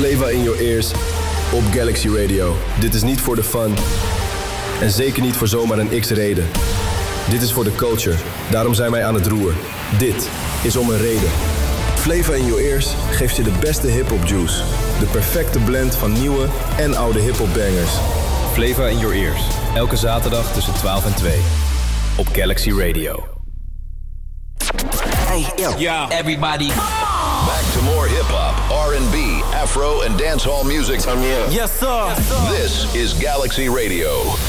Flavor in your ears op Galaxy Radio. Dit is niet voor de fun. En zeker niet voor zomaar een x-reden. Dit is voor de culture. Daarom zijn wij aan het roer. Dit is om een reden. Flavor in your ears geeft je de beste hip-hop juice. De perfecte blend van nieuwe en oude hip-hop bangers. Flavor in your ears. Elke zaterdag tussen 12 en 2. Op Galaxy Radio. Hey, yo, everybody. Back to more hip-hop, R&B, Afro, and dancehall music. Yes, sir. This is Galaxy Radio.